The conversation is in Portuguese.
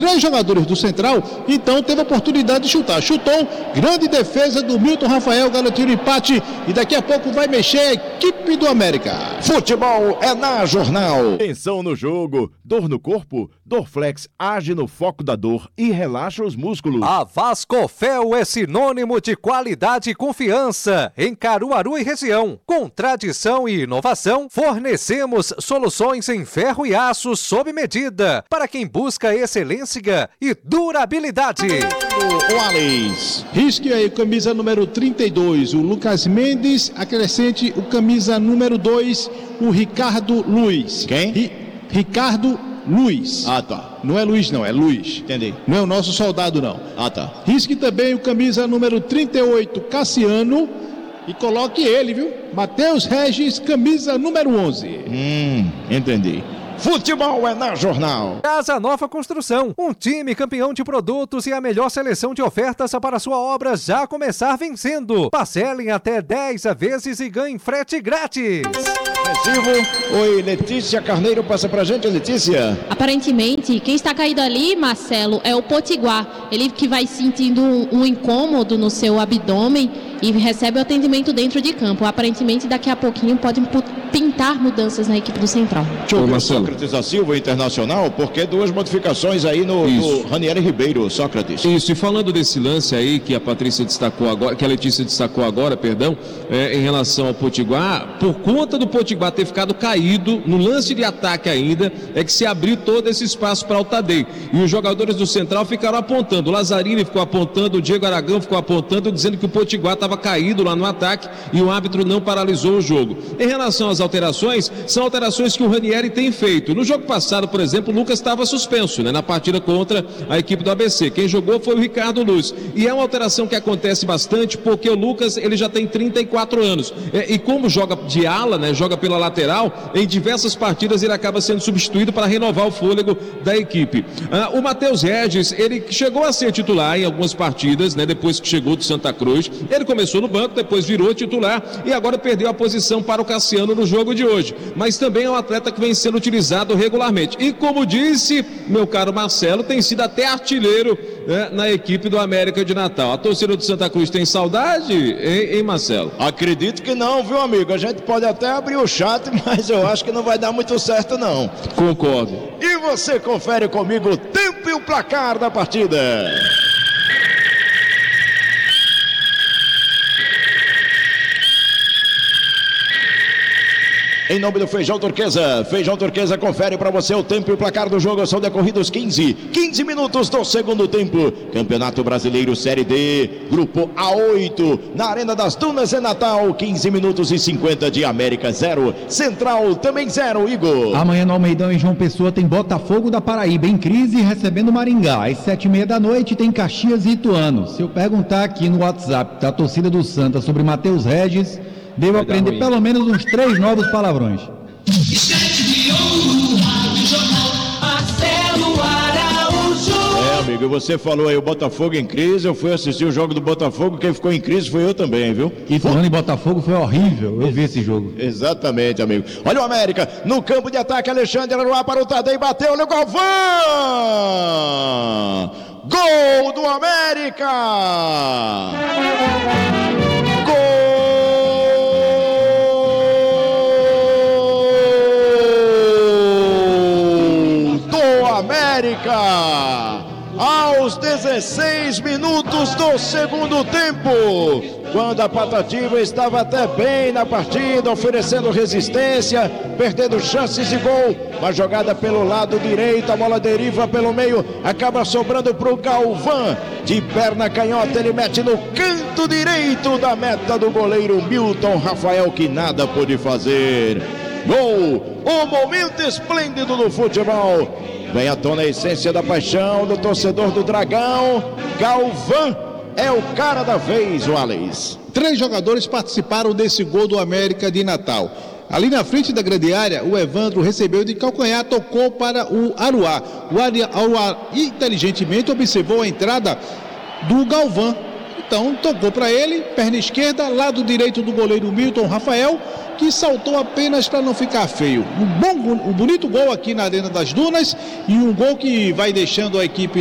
3 jogadores do Central, então teve a oportunidade de chutar. Chutou, grande defesa do Milton Rafael, garantiu o empate e daqui a pouco vai mexer a equipe do América. Futebol é na Jornal. Tensão no jogo, dor no corpo, Dorflex age no foco da dor e relaxa os músculos. A Vascofel é sinônimo de qualidade e confiança em Caruaru e região. Com tradição e inovação, fornecemos soluções em ferro e aço sob medida para quem busca excelência e durabilidade. O Alex. Risque aí camisa número 32, o Lucas Mendes, acrescente o camisa número 2, o Ricardo Luiz. Quem? Ricardo Luiz. Ah, tá. Não é Luiz, não, é Luiz. Entendi. Não é o nosso soldado, não. Ah, tá. Risque também o camisa número 38, Cassiano, e coloque ele, viu? Matheus Regis, camisa número 11. Entendi. Futebol é na Jornal. Casa Nova Construção, um time campeão de produtos e a melhor seleção de ofertas para sua obra já começar vencendo. Parcelem até 10 vezes e ganhem frete grátis. Oi, Letícia Carneiro, passa pra gente, Letícia. Aparentemente, quem está caído ali, Marcelo, é o Potiguar. Ele que vai sentindo um incômodo no seu abdômen e recebe o atendimento dentro de campo. Aparentemente, daqui a pouquinho podem pintar mudanças na equipe do Central. Deixa eu ver o Sócrates da Silva, Internacional, porque 2 modificações aí no Ranieri Ribeiro, Sócrates. Isso, e falando desse lance aí que a Patrícia destacou agora, que a Letícia destacou agora, em relação ao Potiguar, por conta do Potiguar ter ficado caído no lance de ataque ainda, é que se abriu todo esse espaço para o Tadei. E os jogadores do Central ficaram apontando, o Lazzarini ficou apontando, o Diego Aragão ficou apontando, dizendo que o Potiguar estava caído lá no ataque e o árbitro não paralisou o jogo. Em relação às alterações, são alterações que o Ranieri tem feito. No jogo passado, por exemplo, o Lucas estava suspenso, na partida contra a equipe do ABC. Quem jogou foi o Ricardo Luz. E é uma alteração que acontece bastante porque o Lucas, ele já tem 34 anos. E como joga de ala, joga pela lateral, em diversas partidas ele acaba sendo substituído para renovar o fôlego da equipe. O Matheus Regis, ele chegou a ser titular em algumas partidas, depois que chegou do Santa Cruz. Ele começou no banco, depois virou titular e agora perdeu a posição para o Cassiano no jogo de hoje. Mas também é um atleta que vem sendo utilizado regularmente. E como disse meu caro Marcelo, tem sido até artilheiro na equipe do América de Natal. A torcida do Santa Cruz tem saudade, hein, Marcelo? Acredito que não, viu, amigo? A gente pode até abrir o chat, mas eu acho que não vai dar muito certo, não. Concordo. E você confere comigo o tempo e o placar da partida. Em nome do Feijão Turquesa confere para você o tempo e o placar do jogo. São decorridos 15 minutos do segundo tempo. Campeonato Brasileiro Série D, Grupo A8, na Arena das Dunas em Natal. 15 minutos e 50 de América 0, Central também 0, Igor. Amanhã no Almeidão, em João Pessoa, tem Botafogo da Paraíba em crise recebendo Maringá. Às 7h30 da noite tem Caxias e Ituano. Se eu perguntar aqui no WhatsApp da torcida do Santa sobre Matheus Regis, devo aprender pelo menos uns 3 novos palavrões. Amigo, você falou aí o Botafogo em crise. Eu fui assistir o jogo do Botafogo. Quem ficou em crise foi eu também, viu? E falando em Botafogo, foi horrível. Eu vi esse jogo. Exatamente, amigo. Olha o América no campo de ataque. Alexandre Aruá para o Tadei. Bateu, olha o Galvão! Gol do América! América, aos 16 minutos do segundo tempo, quando a Patativa estava até bem na partida, oferecendo resistência, perdendo chances de gol, uma jogada pelo lado direito, a bola deriva pelo meio, acaba sobrando para o Galvão, de perna canhota, ele mete no canto direito da meta do goleiro Milton Rafael, que nada pôde fazer. Gol, um momento esplêndido do futebol. Vem à tona a essência da paixão do torcedor do Dragão. Galvão é o cara da vez, Wallace. 3 jogadores participaram desse gol do América de Natal. Ali na frente da grande área, o Evandro recebeu de calcanhar, tocou para o Aruá. O Aruá inteligentemente observou a entrada do Galvão. Então tocou para ele, perna esquerda, lado direito do goleiro Milton Rafael, que saltou apenas para não ficar feio. Um bonito gol aqui na Arena das Dunas e um gol que vai deixando a equipe